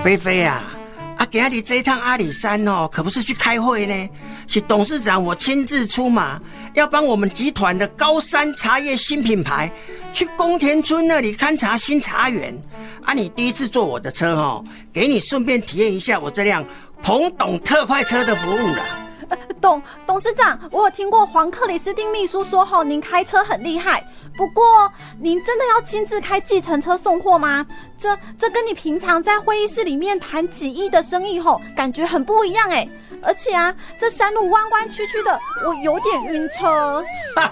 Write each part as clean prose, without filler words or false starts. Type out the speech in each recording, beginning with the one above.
菲菲啊，今天这一趟阿里山哦，可不是去开会呢，是董事长我亲自出马，要帮我们集团的高山茶叶新品牌去宫田村那里勘察新茶园。你第一次坐我的车哦，给你顺便体验一下我这辆彭董特快车的服务啦。 董事长，我有听过黄克里斯汀秘书说您开车很厉害，不过您真的要亲自开计程车送货吗？这跟你平常在会议室里面谈几亿的生意感觉很不一样哎。而且这山路弯弯曲曲的，我有点晕车。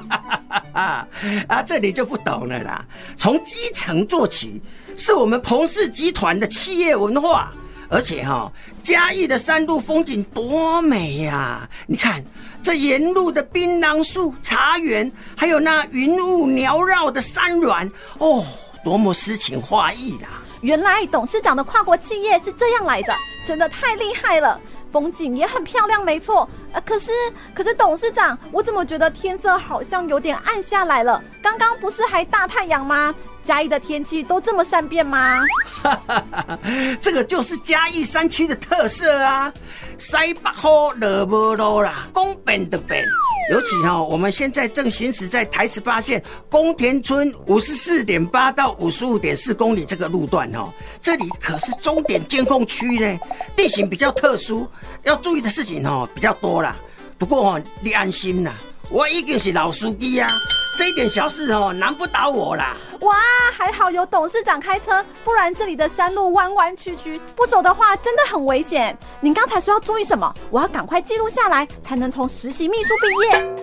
这里就不懂了啦。从基层做起，是我们彭氏集团的企业文化。而且嘉义的山路风景多美呀！你看这沿路的槟榔树、茶园，还有那云雾缭绕的山峦，多么诗情画意啦！ 原来董事长的跨国企业是这样来的，真的太厉害了。风景也很漂亮，没错。可是董事长，我怎么觉得天色好像有点暗下来了？刚刚不是还大太阳吗？嘉义的天气都这么善变吗？ 这个就是嘉义山区的特色啊！西北风落无路啦，讲变就变。尤其我们现在正行驶在台18线宫田村54.8到55.4公里这个路段这里可是终点监控区呢，地形比较特殊，要注意的事情比较多啦。不过你安心啦，我已经是老司机啊，这一点小事难不倒我啦。 哇，还好有董事长开车，不然这里的山路弯弯曲曲，不熟的话真的很危险。您刚才说要注意什么？我要赶快记录下来，才能从实习秘书毕业。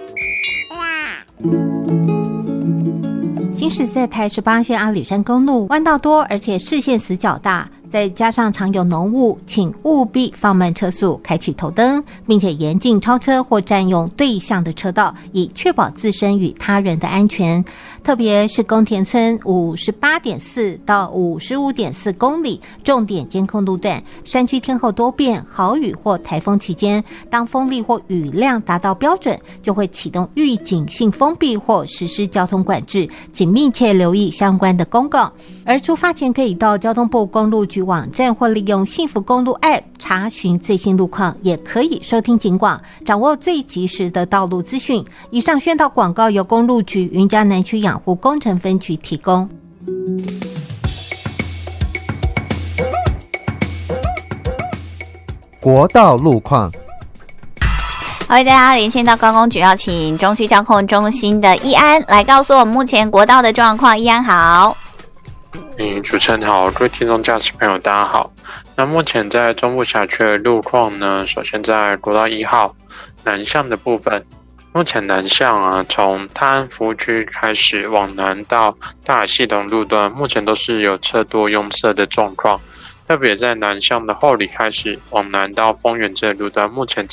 行驶在台18线阿里山公路，弯道多，而且视线死角大，再加上常有浓雾，请务必放慢车速，开启头灯，并且严禁超车或占用对向的车道，以确保自身与他人的安全。特别是宫田村58.4到55.4公里重点监控路段，山区天候多变，豪雨或台风期间，当风力或雨量达到标准，就会启动预警性封闭或实施交通管制，请密切留意相关的公告。而出发前可以到交通部公路局网站或利用幸福公路 App 查询最新路况，也可以收听警广，掌握最及时的道路资讯。以上宣导广告由公路局云嘉南区养护工程分局提供。 国道路况。 欢迎大家连线到高公局，要请中区交控中心的易安来告诉我们目前国道的状况。易安好。 主持人好，各位听众驾驶朋友大家好。那目前在中部辖区的路况呢，首先在国道1号南向的部分，目前南向从泰安服务区开始往南到大雅系统路段，目前都是有车多拥塞的状况。特别在南向的后里开始往南到丰原这路段，目前